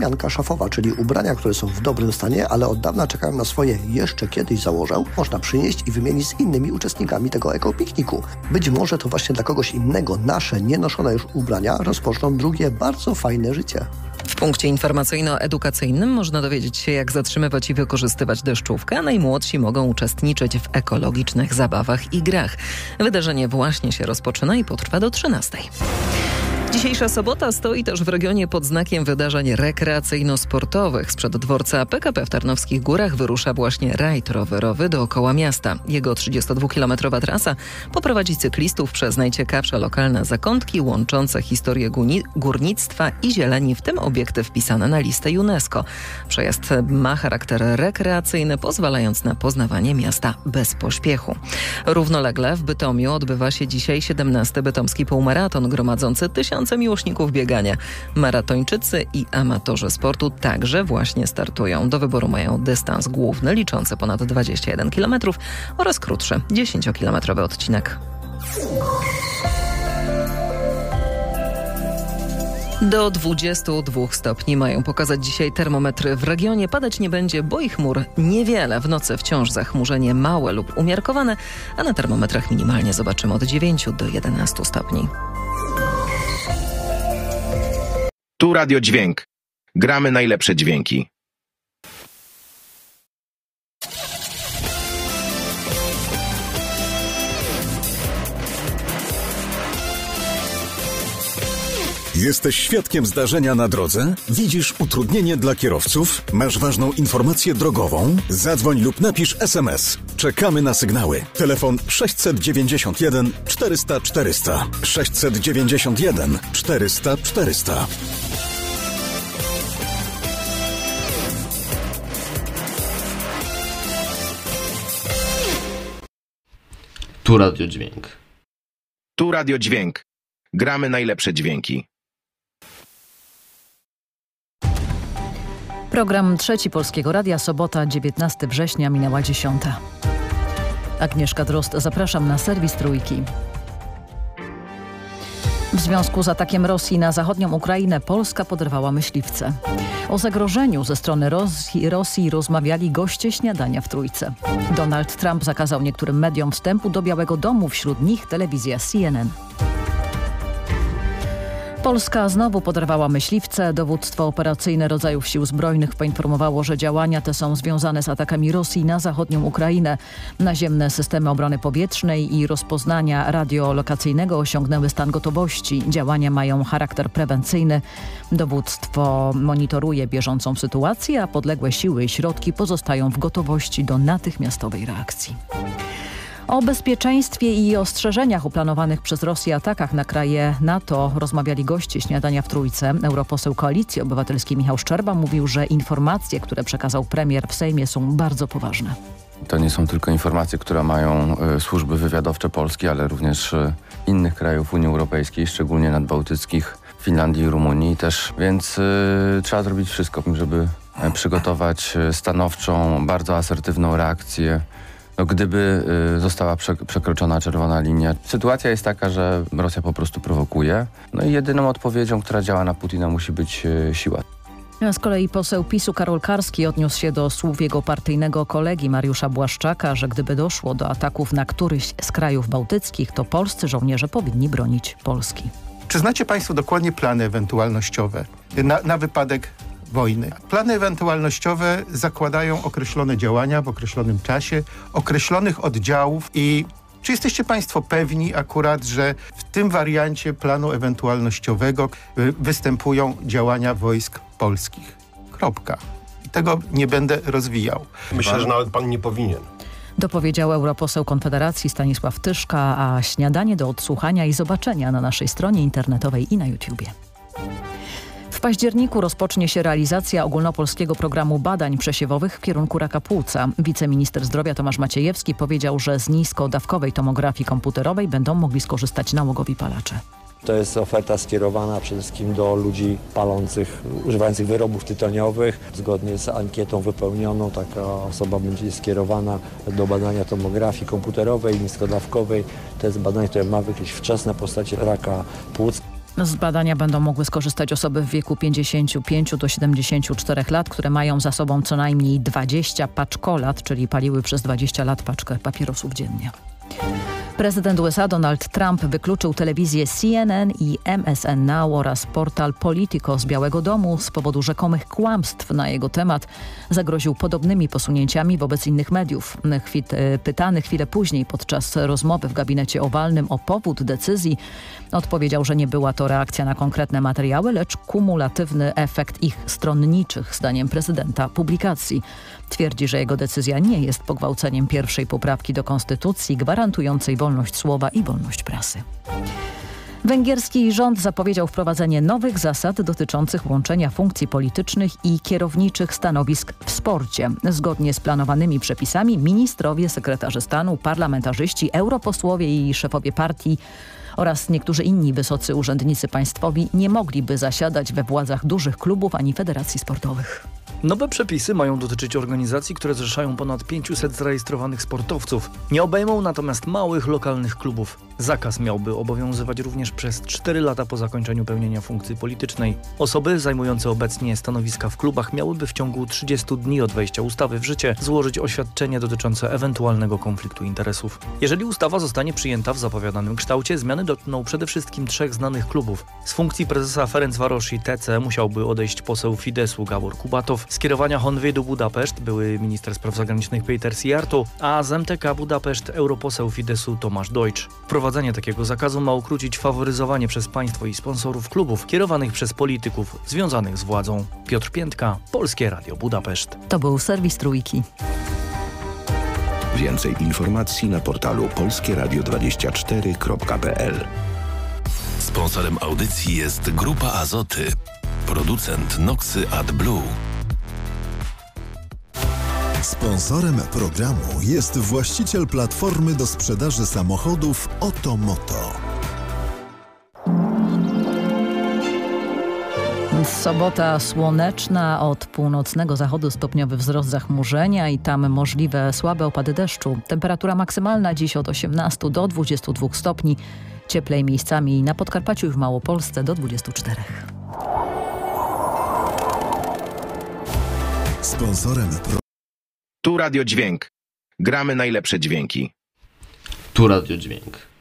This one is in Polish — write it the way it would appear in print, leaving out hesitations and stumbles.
wzmianka szafowa, czyli ubrania, które są w dobrym stanie, ale od dawna czekają na swoje jeszcze kiedyś założę, można przynieść i wymienić z innymi uczestnikami tego ekopikniku. Być może to właśnie dla kogoś innego nasze nienoszone już ubrania rozpoczną drugie bardzo fajne życie. W punkcie informacyjno-edukacyjnym można dowiedzieć się, jak zatrzymywać i wykorzystywać deszczówkę, a najmłodsi mogą uczestniczyć w ekologicznych zabawach i grach. Wydarzenie właśnie się rozpoczyna i potrwa do 13:00. Dzisiejsza sobota stoi też w regionie pod znakiem wydarzeń rekreacyjno-sportowych. Sprzed dworca PKP w Tarnowskich Górach wyrusza właśnie rajd rowerowy dookoła miasta. Jego 32-kilometrowa trasa poprowadzi cyklistów przez najciekawsze lokalne zakątki łączące historię górnictwa i zieleni, w tym obiekty wpisane na listę UNESCO. Przejazd ma charakter rekreacyjny, pozwalając na poznawanie miasta bez pośpiechu. Równolegle w Bytomiu odbywa się dzisiaj 17. bytomski półmaraton gromadzący tysiące miłośników biegania. Maratończycy i amatorzy sportu także właśnie startują. Do wyboru mają dystans główny liczący ponad 21 km oraz krótszy 10-kilometrowy odcinek. Do 22 stopni mają pokazać dzisiaj termometry w regionie. Padać nie będzie, bo i chmur niewiele. W nocy wciąż zachmurzenie małe lub umiarkowane, a na termometrach minimalnie zobaczymy od 9 do 11 stopni. Tu Radio Dźwięk. Gramy najlepsze dźwięki. Jesteś świadkiem zdarzenia na drodze? Widzisz utrudnienie dla kierowców? Masz ważną informację drogową? Zadzwoń lub napisz SMS. Czekamy na sygnały. Telefon 691 400 400. 691 400 400. Tu Radio Dźwięk. Tu Radio Dźwięk. Gramy najlepsze dźwięki. Program Trzeci Polskiego Radia, sobota, 19 września, minęła 10. Agnieszka Drozd, zapraszam na serwis Trójki. W związku z atakiem Rosji na zachodnią Ukrainę Polska poderwała myśliwce. O zagrożeniu ze strony Rosji rozmawiali goście śniadania w Trójce. Donald Trump zakazał niektórym mediom wstępu do Białego Domu, wśród nich telewizja CNN. Polska znowu poderwała myśliwce. Dowództwo operacyjne rodzajów sił zbrojnych poinformowało, że działania te są związane z atakami Rosji na zachodnią Ukrainę. Naziemne systemy obrony powietrznej i rozpoznania radiolokacyjnego osiągnęły stan gotowości. Działania mają charakter prewencyjny. Dowództwo monitoruje bieżącą sytuację, a podległe siły i środki pozostają w gotowości do natychmiastowej reakcji. O bezpieczeństwie i ostrzeżeniach o planowanych przez Rosję atakach na kraje NATO rozmawiali goście śniadania w Trójce. Europoseł Koalicji Obywatelskiej Michał Szczerba mówił, że informacje, które przekazał premier w Sejmie, są bardzo poważne. To nie są tylko informacje, które mają służby wywiadowcze Polski, ale również innych krajów Unii Europejskiej, szczególnie nadbałtyckich, Finlandii i Rumunii też. Więc trzeba zrobić wszystko, żeby przygotować stanowczą, bardzo asertywną reakcję. Gdyby została przekroczona czerwona linia. Sytuacja jest taka, że Rosja po prostu prowokuje. No i jedyną odpowiedzią, która działa na Putina, musi być siła. Z kolei poseł PiS-u Karol Karski odniósł się do słów jego partyjnego kolegi Mariusza Błaszczaka, że gdyby doszło do ataków na któryś z krajów bałtyckich, to polscy żołnierze powinni bronić Polski. Czy znacie Państwo dokładnie plany ewentualnościowe na wypadek wojny? Plany ewentualnościowe zakładają określone działania w określonym czasie, określonych oddziałów i czy jesteście Państwo pewni akurat, że w tym wariancie planu ewentualnościowego występują działania wojsk polskich? Kropka. I tego nie będę rozwijał. Myślę, że nawet pan nie powinien. Dopowiedział europoseł Konfederacji Stanisław Tyszka, a śniadanie do odsłuchania i zobaczenia na naszej stronie internetowej i na YouTubie. W październiku rozpocznie się realizacja ogólnopolskiego programu badań przesiewowych w kierunku raka płuca. Wiceminister zdrowia Tomasz Maciejewski powiedział, że z nisko-dawkowej tomografii komputerowej będą mogli skorzystać nałogowi palacze. To jest oferta skierowana przede wszystkim do ludzi palących, używających wyrobów tytoniowych. Zgodnie z ankietą wypełnioną taka osoba będzie skierowana do badania tomografii komputerowej, niskodawkowej. To jest badanie, które ma wykryć wczesne postacie raka płuc. Z badania będą mogły skorzystać osoby w wieku 55 do 74 lat, które mają za sobą co najmniej 20 paczkolat, czyli paliły przez 20 lat paczkę papierosów dziennie. Prezydent USA Donald Trump wykluczył telewizję CNN i MSN Now oraz portal Politico z Białego Domu z powodu rzekomych kłamstw na jego temat. Zagroził podobnymi posunięciami wobec innych mediów. Pytany chwilę później podczas rozmowy w gabinecie owalnym o powód decyzji, odpowiedział, że nie była to reakcja na konkretne materiały, lecz kumulatywny efekt ich stronniczych, zdaniem prezydenta, publikacji. Twierdzi, że jego decyzja nie jest pogwałceniem pierwszej poprawki do konstytucji gwarantującej wolność słowa i wolność prasy. Węgierski rząd zapowiedział wprowadzenie nowych zasad dotyczących łączenia funkcji politycznych i kierowniczych stanowisk w sporcie. Zgodnie z planowanymi przepisami ministrowie, sekretarze stanu, parlamentarzyści, europosłowie i szefowie partii oraz niektórzy inni wysocy urzędnicy państwowi nie mogliby zasiadać we władzach dużych klubów ani federacji sportowych. Nowe przepisy mają dotyczyć organizacji, które zrzeszają ponad 500 zarejestrowanych sportowców. Nie obejmą natomiast małych, lokalnych klubów. Zakaz miałby obowiązywać również przez 4 lata po zakończeniu pełnienia funkcji politycznej. Osoby zajmujące obecnie stanowiska w klubach miałyby w ciągu 30 dni od wejścia ustawy w życie złożyć oświadczenie dotyczące ewentualnego konfliktu interesów. Jeżeli ustawa zostanie przyjęta w zapowiadanym kształcie, zmiany dotkną przede wszystkim 3 znanych klubów. Z funkcji prezesa Ferencvarosi TC musiałby odejść poseł Fideszu Gabor Kubatow, z kierowania Honvédu Budapeszt były minister spraw zagranicznych Péter Szijjártó, a z MTK Budapeszt europoseł Fideszu Tomasz Deutsch. Wprowadzenie takiego zakazu ma ukrócić faworyzowanie przez państwo i sponsorów klubów kierowanych przez polityków związanych z władzą. Piotr Piętka, Polskie Radio Budapeszt. To był serwis Trójki. Więcej informacji na portalu polskieradio24.pl. Sponsorem audycji jest Grupa Azoty, producent Noxy AdBlue. Sponsorem programu jest właściciel platformy do sprzedaży samochodów Otomoto. Sobota słoneczna, od północnego zachodu stopniowy wzrost zachmurzenia i tam możliwe słabe opady deszczu. Temperatura maksymalna dziś od 18 do 22 stopni. Cieplej miejscami na Podkarpaciu i w Małopolsce do 24. Sponsorem Tu Radio Dźwięk. Gramy najlepsze dźwięki. Tu Radio Dźwięk.